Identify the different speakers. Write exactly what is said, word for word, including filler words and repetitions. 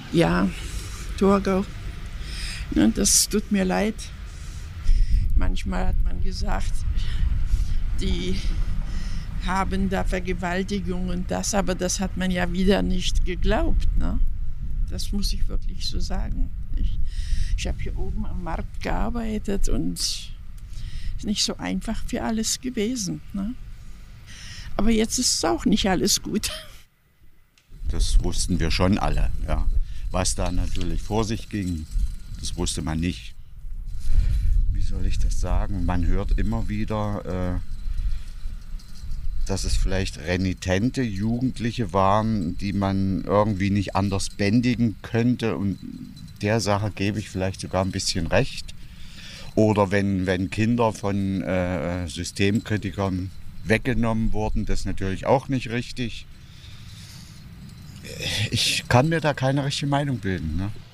Speaker 1: Ja, Torgau. Ne, das tut mir leid. Manchmal hat man gesagt, die haben da Vergewaltigung und das, aber das hat man ja wieder nicht geglaubt. Ne? Das muss ich wirklich so sagen. Ich, ich habe hier oben am Markt gearbeitet und es ist nicht so einfach für alles gewesen. Ne? Aber jetzt ist es auch nicht alles gut.
Speaker 2: Das wussten wir schon alle. Ja. Was da natürlich vor sich ging, das wusste man nicht. Wie soll ich das sagen? Man hört immer wieder, äh, dass es vielleicht renitente Jugendliche waren, die man irgendwie nicht anders bändigen könnte. Und der Sache gebe ich vielleicht sogar ein bisschen recht. Oder wenn, wenn Kinder von äh, Systemkritikern weggenommen wurden, das ist natürlich auch nicht richtig. Ich kann mir da keine richtige Meinung bilden. Ne?